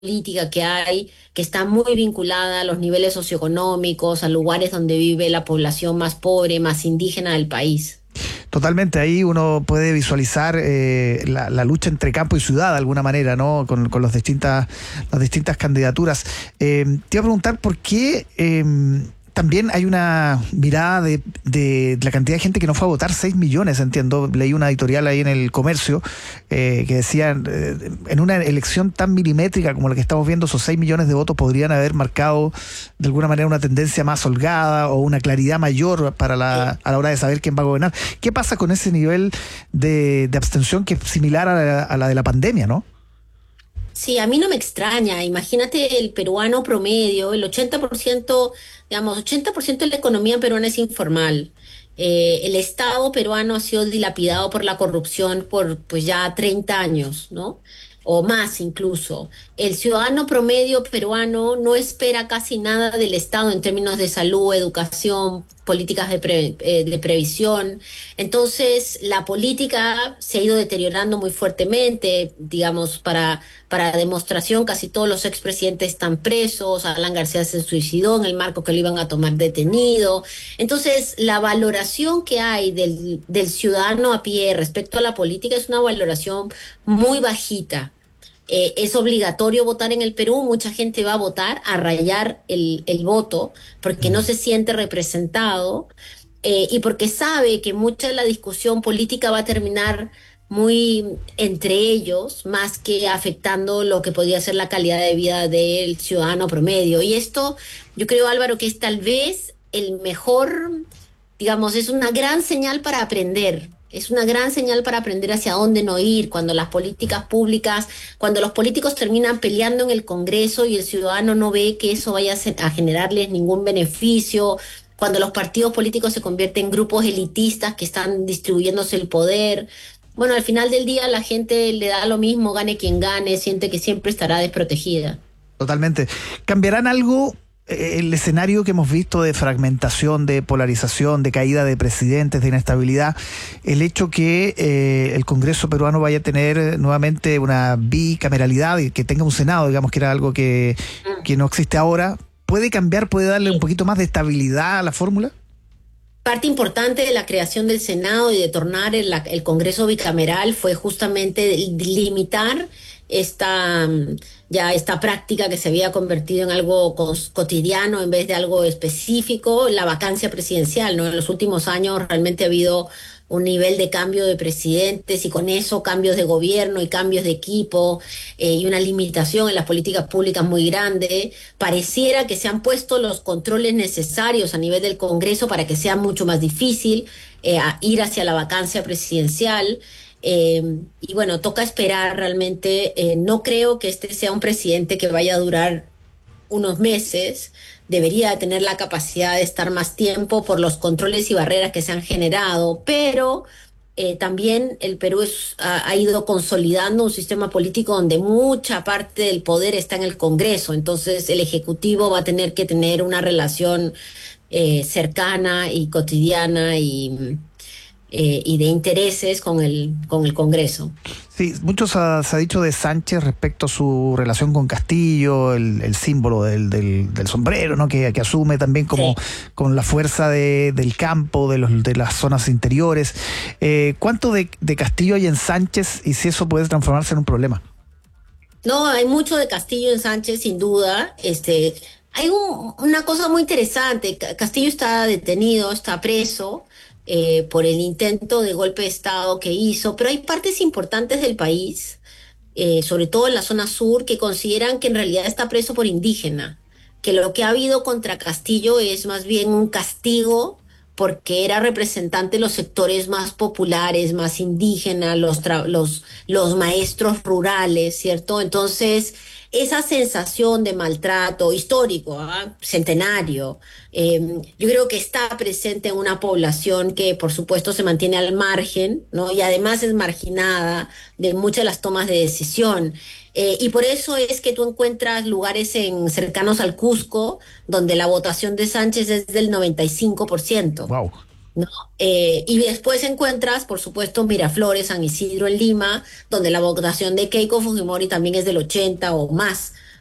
política que hay, que está muy vinculada a los niveles socioeconómicos, a lugares donde vive la población más pobre, más indígena del país. Totalmente, ahí uno puede visualizar la lucha entre campo y ciudad de alguna manera, ¿no? Con las distintas candidaturas. Te iba a preguntar por qué también hay una mirada de la cantidad de gente que no fue a votar, 6 millones, entiendo. Leí una editorial ahí en El Comercio que decía, en una elección tan milimétrica como la que estamos viendo, esos 6 millones de votos podrían haber marcado de alguna manera una tendencia más holgada o una claridad mayor a la hora de saber quién va a gobernar. ¿Qué pasa con ese nivel de abstención que es similar a la de la pandemia, no? Sí, a mí no me extraña. Imagínate el peruano promedio, el 80%, digamos, 80% de la economía peruana es informal. El Estado peruano ha sido dilapidado por la corrupción por pues ya 30 años, ¿no? O más incluso. El ciudadano promedio peruano no espera casi nada del Estado en términos de salud, educación, políticas de previsión. Entonces, la política se ha ido deteriorando muy fuertemente, digamos, para demostración, casi todos los expresidentes están presos, Alan García se suicidó en el marco que lo iban a tomar detenido. Entonces, la valoración que hay del ciudadano a pie respecto a la política es una valoración muy bajita. Es obligatorio votar en el Perú, mucha gente va a votar a rayar el voto porque no se siente representado y porque sabe que mucha de la discusión política va a terminar muy entre ellos, más que afectando lo que podría ser la calidad de vida del ciudadano promedio. Y esto, yo creo, Álvaro, que es tal vez el mejor, digamos, es una gran señal para aprender. Es una gran señal para aprender hacia dónde no ir, cuando las políticas públicas, cuando los políticos terminan peleando en el Congreso y el ciudadano no ve que eso vaya a generarles ningún beneficio, cuando los partidos políticos se convierten en grupos elitistas que están distribuyéndose el poder. Bueno, al final del día la gente le da lo mismo, gane quien gane, siente que siempre estará desprotegida. Totalmente. ¿Cambiarán algo el escenario que hemos visto de fragmentación, de polarización, de caída de presidentes, de inestabilidad? El hecho que el Congreso peruano vaya a tener nuevamente una bicameralidad y que tenga un Senado, digamos que era algo que no existe ahora, ¿puede cambiar, puede darle un poquito más de estabilidad a la fórmula? Parte importante de la creación del Senado y de tornar el Congreso bicameral fue justamente limitar esta práctica que se había convertido en algo cotidiano en vez de algo específico, la vacancia presidencial, ¿no? En los últimos años realmente ha habido un nivel de cambio de presidentes y con eso cambios de gobierno y cambios de equipo y una limitación en las políticas públicas muy grande. Pareciera que se han puesto los controles necesarios a nivel del Congreso para que sea mucho más difícil ir hacia la vacancia presidencial. Y bueno, toca esperar realmente. No creo que este sea un presidente que vaya a durar unos meses, debería tener la capacidad de estar más tiempo por los controles y barreras que se han generado, pero también el Perú ha ido consolidando un sistema político donde mucha parte del poder está en el Congreso, entonces el Ejecutivo va a tener que tener una relación cercana y cotidiana y de intereses con el Congreso. Sí, mucho se ha dicho de Sánchez respecto a su relación con Castillo, el símbolo del sombrero, ¿no? Que asume también como Sí. con la fuerza del campo, de las zonas interiores. ¿Cuánto de Castillo hay en Sánchez y si eso puede transformarse en un problema? No, hay mucho de Castillo en Sánchez, sin duda. Hay una cosa muy interesante. Castillo está detenido, está preso por el intento de golpe de Estado que hizo, pero hay partes importantes del país, sobre todo en la zona sur, que consideran que en realidad está preso por indígena, que lo que ha habido contra Castillo es más bien un castigo porque era representante de los sectores más populares, más indígenas, los maestros rurales, ¿cierto? Entonces, esa sensación de maltrato histórico, ¿ah? Centenario, yo creo que está presente en una población que, por supuesto, se mantiene al margen, ¿no? Y además es marginada de muchas de las tomas de decisión. Y por eso es que tú encuentras lugares cercanos al Cusco, donde la votación de Sánchez es del 95%. Wow. ¿No? Y después encuentras, por supuesto, Miraflores, San Isidro en Lima, donde la votación de Keiko Fujimori también es del 80 o más.